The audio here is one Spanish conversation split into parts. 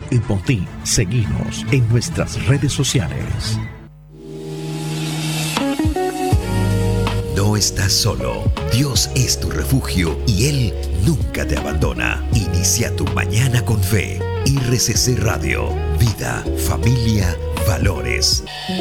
y por ti. Seguinos en nuestras redes sociales. No estás solo. Dios es tu refugio y Él nunca te abandona. Inicia tu mañana con fe. RCC Radio. Vida, familia, valores.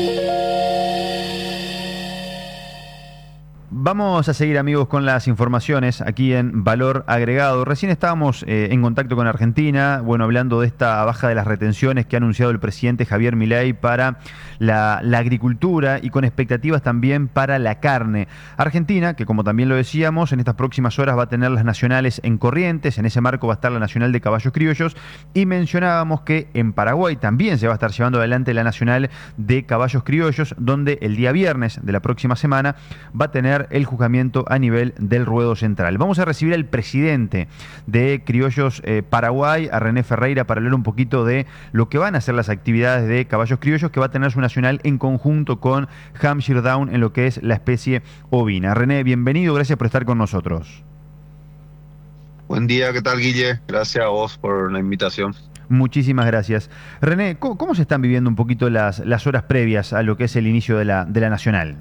Vamos a seguir, amigos, con las informaciones aquí en Valor Agregado. Recién estábamos en contacto con Argentina, hablando de esta baja de las retenciones que ha anunciado el presidente Javier Milei para la agricultura y con expectativas también para la carne. Argentina, que como también lo decíamos, en estas próximas horas va a tener las nacionales en Corrientes, en ese marco va a estar la nacional de caballos criollos, y mencionábamos que en Paraguay también se va a estar llevando adelante la nacional de caballos criollos, donde el día viernes de la próxima semana va a tener el juzgamiento a nivel del ruedo central. Vamos a recibir al presidente de Criollos Paraguay, a René Ferreira, para hablar un poquito de lo que van a ser las actividades de caballos criollos, que va a tener su nacional en conjunto con Hampshire Down en lo que es la especie ovina. René, bienvenido, gracias por estar con nosotros. Buen día, ¿qué tal, Guille? Gracias a vos por la invitación. Muchísimas gracias. René, ¿cómo se están viviendo un poquito las horas previas a lo que es el inicio de la nacional?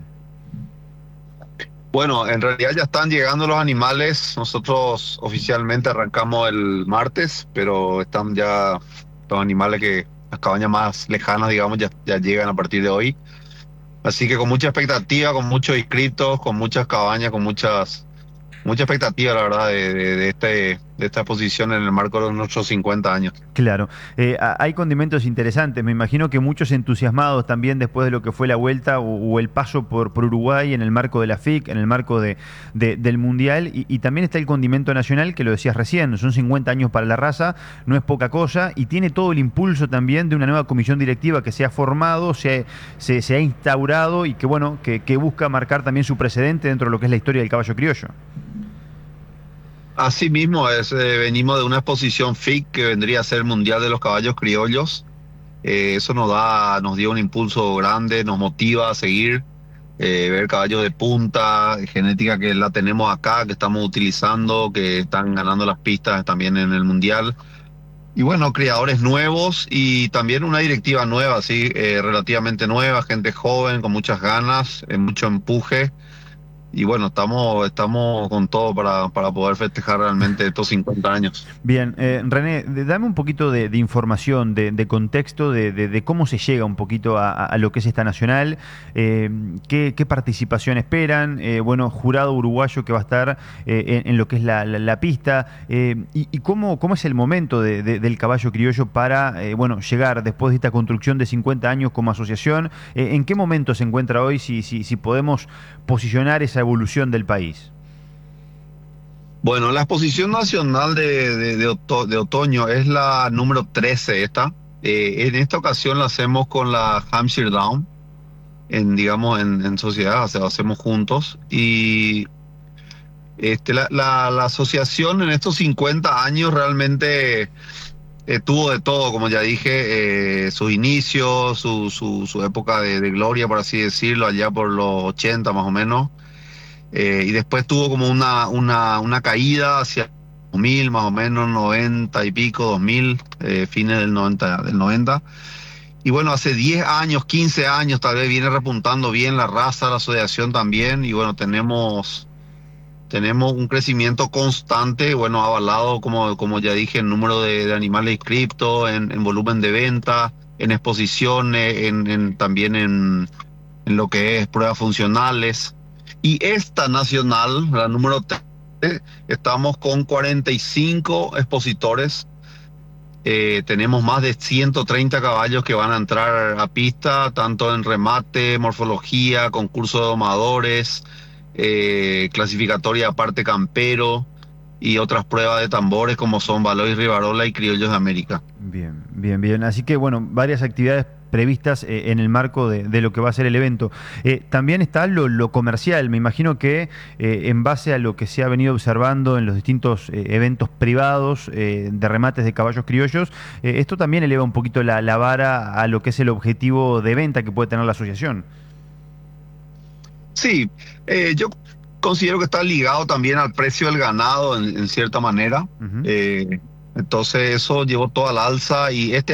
Bueno, en realidad ya están llegando los animales. Nosotros oficialmente arrancamos el martes, pero están ya los animales que las cabañas más lejanas, digamos, ya llegan a partir de hoy. Así que con mucha expectativa, con muchos inscritos, con muchas cabañas, con mucha expectativa, la verdad, de esta exposición en el marco de nuestros 50 años. Claro. Hay condimentos interesantes. Me imagino que muchos entusiasmados también después de lo que fue la vuelta o el paso por Uruguay en el marco de la FIC, en el marco del Mundial. Y también está el condimento nacional, que lo decías recién, son 50 años para la raza, no es poca cosa, y tiene todo el impulso también de una nueva comisión directiva que se ha formado, se ha instaurado y que busca marcar también su precedente dentro de lo que es la historia del caballo criollo. Así mismo venimos de una exposición FIC que vendría a ser el Mundial de los Caballos Criollos. Eso nos dio un impulso grande, nos motiva a seguir, ver caballos de punta, genética que la tenemos acá, que estamos utilizando, que están ganando las pistas también en el Mundial. Y bueno, criadores nuevos y también una directiva nueva, sí, relativamente nueva, gente joven, con muchas ganas, mucho empuje. Y bueno, estamos con todo para poder festejar realmente estos 50 años. Bien, René, dame un poquito de información, de contexto, de cómo se llega un poquito a lo que es esta nacional, qué participación esperan, jurado uruguayo que va a estar en lo que es la pista, y cómo es el momento del caballo criollo para llegar después de esta construcción de 50 años como asociación. ¿En qué momento se encuentra hoy, si podemos posicionar esa evolución del país? Bueno, la exposición nacional de otoño es la número 13 esta. En esta ocasión la hacemos con la Hampshire Down, en sociedad, o sea, lo hacemos juntos. Y la asociación en estos 50 años realmente tuvo de todo, como ya dije, sus inicios, su época de gloria, por así decirlo, allá por los 80 más o menos. Y después tuvo como una caída hacia 2000, más o menos, 90 y pico, 2000, fines del 90. Y bueno, hace 10 años, 15 años tal vez viene repuntando bien la raza, la asociación también. Y bueno, tenemos un crecimiento constante, avalado, como ya dije, en número de animales inscriptos, en volumen de venta, en exposiciones, también en lo que es pruebas funcionales. Y esta nacional, la número 3, estamos con 45 expositores. Tenemos más de 130 caballos que van a entrar a pista, tanto en remate, morfología, concurso de domadores, clasificatoria aparte campero y otras pruebas de tambores como son Valois Rivarola y Criollos de América. Bien. Así que varias actividades previstas en el marco de lo que va a ser el evento. También está lo comercial. Me imagino que en base a lo que se ha venido observando en los distintos eventos privados de remates de caballos criollos, esto también eleva un poquito la vara a lo que es el objetivo de venta que puede tener la asociación. Sí, yo considero que está ligado también al precio del ganado en cierta manera. Uh-huh. Entonces eso llevó toda la alza y este